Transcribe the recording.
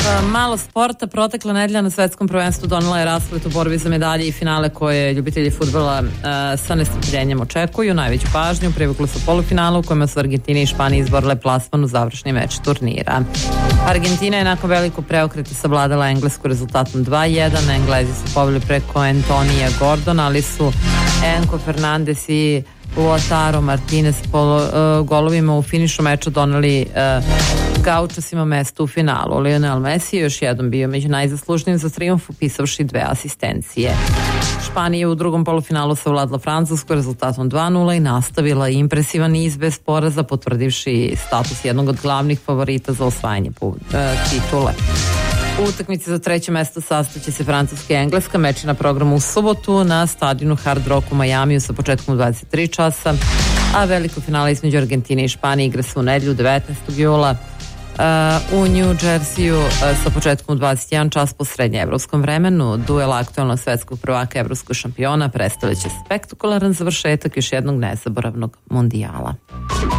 Malo sporta, protekla nedelja na svetskom prvenstvu donela je rasplet u borbi za medalje i finale koje ljubitelji fudbala sa nestrpljenjem očekuju. Najveću pažnju privukli su polufinale u kojima su Argentina i Španija izborile plasman u završni meč turnira. Argentina je nakon velikog preokreta savladala Englesku rezultatom 2-1. Englezi su pobili preko Antonija Gordona, ali su Enzo Fernandez i Lautaro Martinez po golovima u finišu meča doneli Gaučasima mesto u finalu. Lionel Messi je još jednom bio među najzaslužnijim za trijumf, upisavši 2 asistencije. Španija u drugom polufinalu savladala Francusku rezultatom 2-0 i nastavila impresivan niz bez poraza, potvrdivši status jednog od glavnih favorita za osvajanje titule. U utakmici za 3. mesto sastaće se Francuska i Engleska. Meč je na programu u subotu na stadionu Hard Rock u Majamiju sa početkom 23 časa, a veliko finale između Argentine i Španije igra se u nedelju 19. jula u New Jerseyu sa početkom 21 čas po srednjeevropskom vremenu. Duel aktualnog svetskog prvaka evropskog šampiona predstavljaće spektakularan završetak još jednog nezaboravnog mundijala.